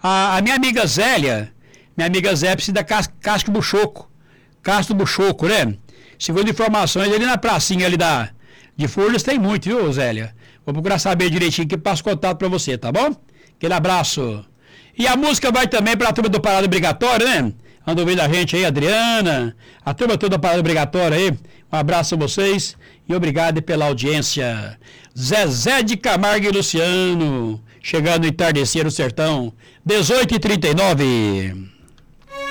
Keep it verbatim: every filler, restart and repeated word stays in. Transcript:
A, a minha amiga Zélia, minha amiga Zélia precisa da Cas, Casco Buchoco. Castro Buchoco, né? Segundo informações, ali na pracinha ali da, de Furnas tem muito, viu, Zélia? Vou procurar saber direitinho que passo contato pra você, tá bom? Aquele abraço. E a música vai também pra turma do Parada Obrigatória, né? Anda ouvindo a gente aí, Adriana, a turma toda do Parada Obrigatória aí. Um abraço a vocês e obrigado pela audiência. Zezé de Camargo e Luciano, chegando no entardecer no sertão, dezoito e trinta e nove.